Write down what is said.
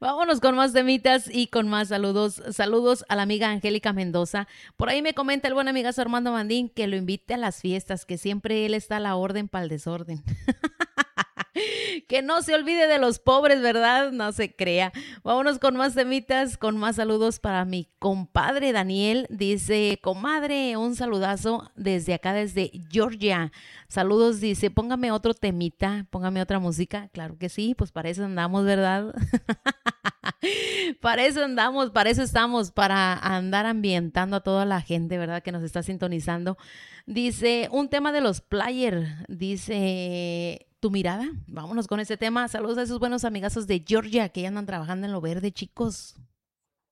Vámonos con más temitas y con más saludos. Saludos a la amiga Angélica Mendoza. Por ahí me comenta el buen amigazo Armando Mandín que lo invite a las fiestas, que siempre él está a la orden para el desorden. Que no se olvide de los pobres, ¿verdad? No se crea. Vámonos con más temitas, con más saludos para mi compadre Daniel. Dice, comadre, un saludazo desde acá, desde Georgia. Saludos, dice, póngame otro temita, póngame otra música. Claro que sí, pues para eso andamos, ¿verdad? Para eso andamos, para eso estamos, para andar ambientando a toda la gente, ¿verdad? Que nos está sintonizando. Dice, un tema de los Player, dice, tu mirada. Vámonos con ese tema. Saludos a esos buenos amigazos de Georgia que ya andan trabajando en lo verde, chicos.